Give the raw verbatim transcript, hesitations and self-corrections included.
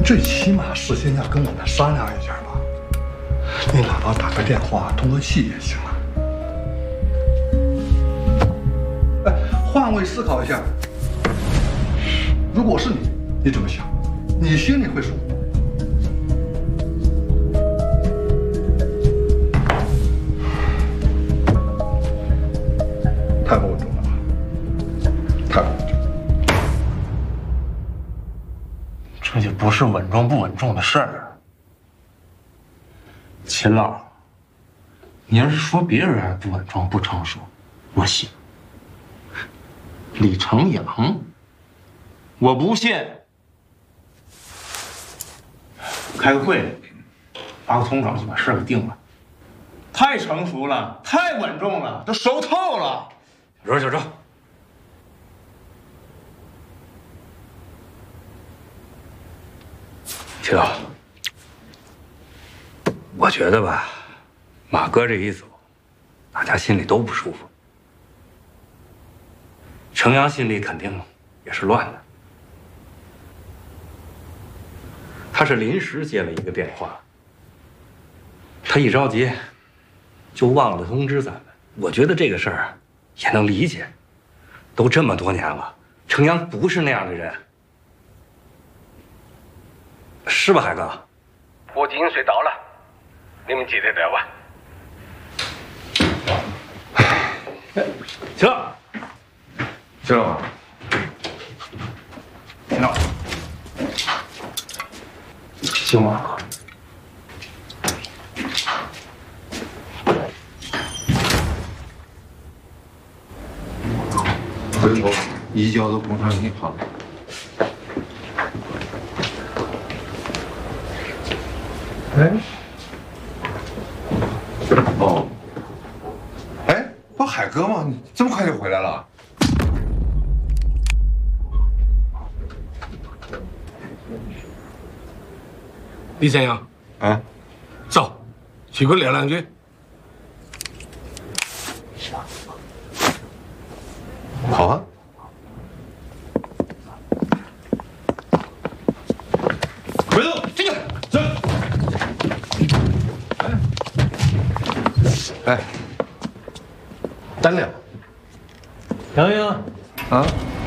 最起码事先要跟我们商量一下吧。你哪怕打个电话通个气也行啊。哎，换位思考一下，如果是你，你怎么想？你心里会舒服？ 太不稳重了吧，太不稳重。 这就不是稳重不稳重的事儿。秦老，你要是说别人不稳重不成熟，我信。李成阳，我不信。开个会，发个通稿就把事儿给定了。太成熟了，太稳重了，都熟透了。 小周，小周， 秦老，我觉得吧，马哥这一走，大家心里都不舒服。程阳心里肯定也是乱的。他是临时接了一个电话，他一着急就忘了通知咱们。我觉得这个事儿。 也能理解，都这么多年了，程阳不是那样的人，是吧，海哥？ 我已经睡着了，你们记得点晚。 秦老，秦老，秦老， 行吗？ 回头移交到工商银行。 哎， 哦，哎，不海哥吗？你这么快就回来了？ 李先生， 啊， 走，去给我聊两句。 好啊。 回头进去，走。 哎，单聊。 洋洋， 啊。